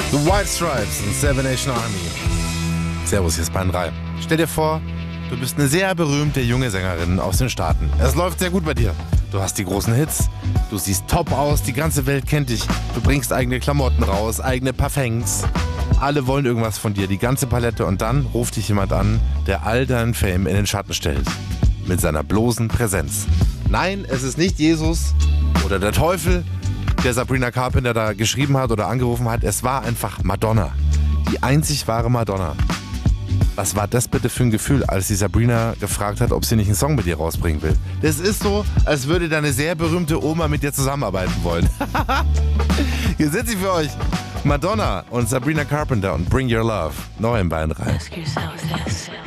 The White Stripes und Seven Nation Army. Servus, hier ist Bayern 3. Stell dir vor, du bist eine sehr berühmte junge Sängerin aus den Staaten. Es läuft sehr gut bei dir. Du hast die großen Hits, du siehst top aus, die ganze Welt kennt dich. Du bringst eigene Klamotten raus, eigene Parfums. Alle wollen irgendwas von dir, die ganze Palette. Und dann ruft dich jemand an, der all deinen Fame in den Schatten stellt. Mit seiner bloßen Präsenz. Nein, es ist nicht Jesus oder der Teufel, der Sabrina Carpenter da geschrieben hat oder angerufen hat. Es war einfach Madonna. Die einzig wahre Madonna. Was war das bitte für ein Gefühl, als die Sabrina gefragt hat, ob sie nicht einen Song mit ihr rausbringen will? Das ist so, als würde deine sehr berühmte Oma mit dir zusammenarbeiten wollen. Hier sind sie für euch. Madonna und Sabrina Carpenter und Bring Your Love. Neu im Bayern 3.